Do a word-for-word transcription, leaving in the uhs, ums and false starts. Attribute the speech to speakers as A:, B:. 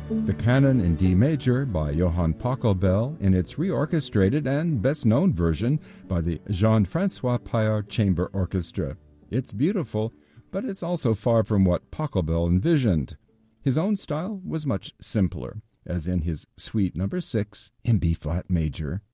A: The Canon in D major by Johann Pachelbel in its reorchestrated and best-known version by the Jean-François Paillard Chamber Orchestra. It's beautiful, but it's also far from what Pachelbel envisioned. His own style was much simpler, as in his Suite Number six in B-flat major.